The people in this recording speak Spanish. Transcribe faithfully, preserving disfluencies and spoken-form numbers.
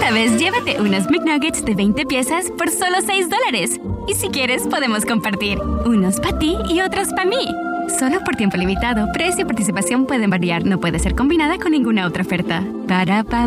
Esta vez llévate unos McNuggets de veinte piezas por solo seis dólares. Y si quieres, podemos compartir. Unos para ti y otros para mí. Solo por tiempo limitado. Precio y participación pueden variar. No puede ser combinada con ninguna otra oferta. Para pa